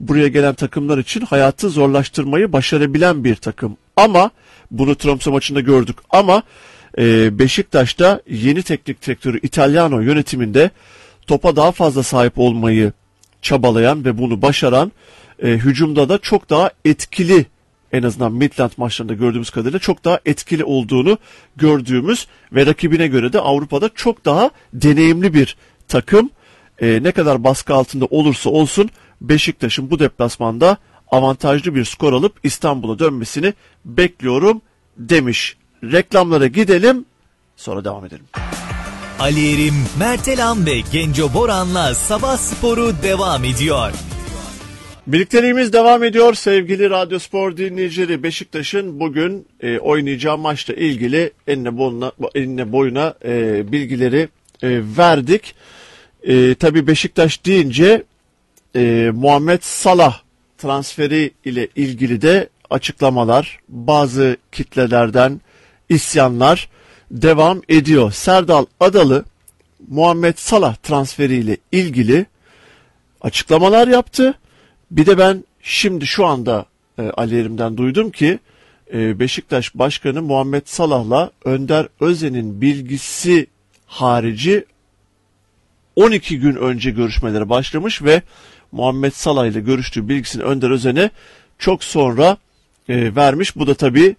buraya gelen takımlar için hayatı zorlaştırmayı başarabilen bir takım. Ama bunu Tromsø maçında gördük. Ama Beşiktaş'ta yeni teknik direktörü Italiano yönetiminde topa daha fazla sahip olmayı çabalayan ve bunu başaran, hücumda da çok daha etkili, en azından Midland maçlarında gördüğümüz kadarıyla çok daha etkili olduğunu gördüğümüz ve rakibine göre de Avrupa'da çok daha deneyimli bir takım. Ne kadar baskı altında olursa olsun Beşiktaş'ın bu deplasmanda avantajlı bir skor alıp İstanbul'a dönmesini bekliyorum demiş. Reklamlara gidelim, sonra devam edelim. Ali Erim, Mert Elam ve Genco Boran'la Sabah Sporu devam ediyor. Birlikteliğimiz devam ediyor sevgili Radyo Spor dinleyicileri. Beşiktaş'ın bugün oynayacağı maçla ilgili enine boyuna bilgileri verdik. Tabii Beşiktaş deyince Muhammed Salah transferi ile ilgili de açıklamalar, bazı kitlelerden isyanlar devam ediyor. Serdal Adalı Muhammed Salah transferi ile ilgili açıklamalar yaptı. Bir de ben şimdi şu anda Ali Erim'den duydum ki Beşiktaş Başkanı Muhammed Salah'la Önder Özen'in bilgisi harici 12 gün önce görüşmelere başlamış ve Muhammed Salah ile görüştüğü bilgisini Önder Özen'e çok sonra vermiş. Bu da tabii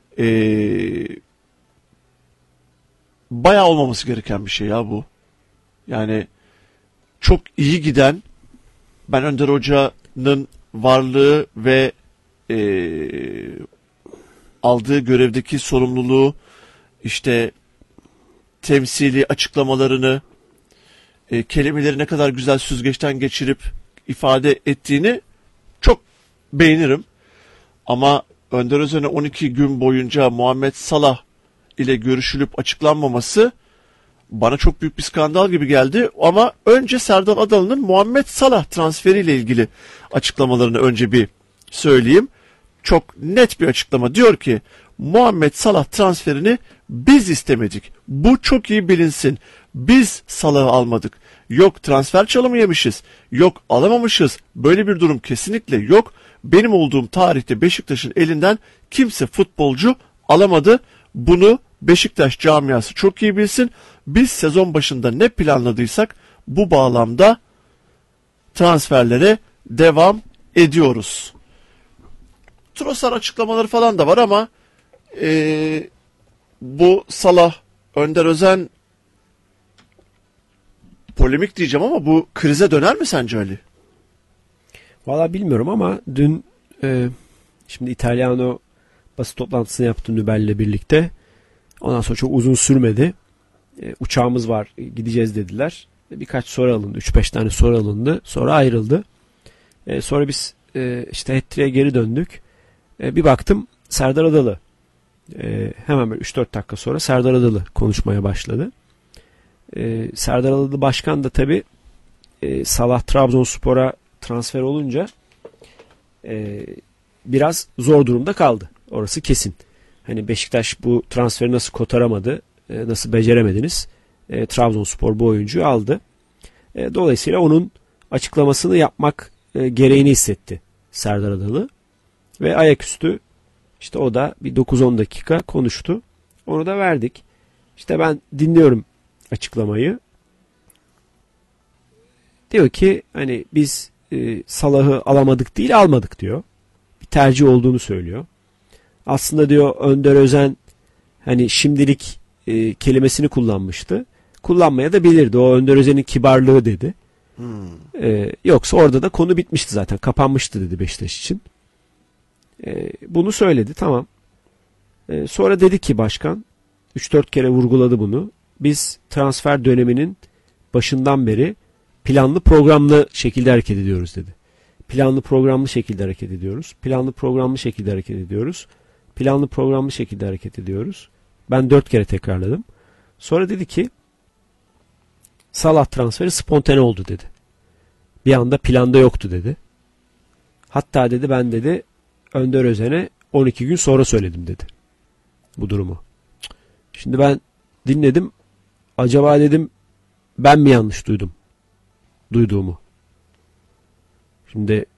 bayağı olmaması gereken bir şey ya bu. Yani çok iyi giden, ben Önder Hoca'nın varlığı ve aldığı görevdeki sorumluluğu, işte temsili açıklamalarını, kelimeleri ne kadar güzel süzgeçten geçirip ifade ettiğini çok beğenirim. Ama Önder Özen'e 12 gün boyunca Muhammed Salah ile görüşülüp açıklanmaması bana çok büyük bir skandal gibi geldi. Ama önce Serdal Adalı'nın Muhammed Salah transferiyle ilgili açıklamalarını önce bir söyleyeyim. Çok net bir açıklama. Diyor ki Muhammed Salah transferini biz istemedik. Bu çok iyi bilinsin. Biz Salah'ı almadık. Yok transfer çalımı yemişiz. Yok alamamışız. Böyle bir durum kesinlikle yok. Benim olduğum tarihte Beşiktaş'ın elinden kimse futbolcu alamadı. Bunu Beşiktaş camiası çok iyi bilsin. Biz sezon başında ne planladıysak bu bağlamda transferlere devam ediyoruz. Trossard açıklamaları falan da var ama bu Salah, Önder Özen polemik diyeceğim ama bu krize döner mi sence Ali? Valla bilmiyorum ama dün şimdi Italiano basın toplantısını yaptı Nübel'le birlikte. Ondan sonra çok uzun sürmedi. Uçağımız var, gideceğiz dediler. Birkaç soru alındı. 3-5 tane soru alındı. Sonra ayrıldı. Sonra biz işte Hat-Trick'e geri döndük. Bir baktım Serdar Adalı. Hemen böyle 3-4 dakika sonra Serdar Adalı konuşmaya başladı. Serdar Adalı başkan da tabii Salah Trabzonspor'a transfer olunca biraz zor durumda kaldı. Orası kesin. Hani Beşiktaş bu transferi nasıl kotaramadı, nasıl beceremediniz? Trabzonspor bu oyuncuyu aldı. Dolayısıyla onun açıklamasını yapmak gereğini hissetti Serdar Adalı. Ve ayaküstü işte o da bir 9-10 dakika konuştu. Onu da verdik. İşte ben dinliyorum açıklamayı. Diyor ki hani biz Salah'ı alamadık değil almadık diyor. Bir tercih olduğunu söylüyor. Aslında diyor Önder Özen hani şimdilik kelimesini kullanmıştı. Kullanmaya da bilirdi. O Önder Özen'in kibarlığı dedi. Yoksa orada da konu bitmişti zaten. Kapanmıştı dedi Beşiktaş için. Bunu söyledi, tamam. Sonra dedi ki başkan 3-4 kere vurguladı bunu. Biz transfer döneminin başından beri planlı programlı şekilde hareket ediyoruz dedi. Planlı programlı şekilde hareket ediyoruz. Planlı programlı şekilde hareket ediyoruz. Planlı programlı şekilde hareket ediyoruz. Ben 4 kere tekrarladım. Sonra dedi ki Salah transferi spontane oldu dedi. Bir anda planda yoktu dedi. Hatta dedi ben dedi Önder Özen'e 12 gün sonra söyledim dedi. Bu durumu. Şimdi ben dinledim. Acaba dedim ben mi yanlış duydum? Duyduğumu. Şimdi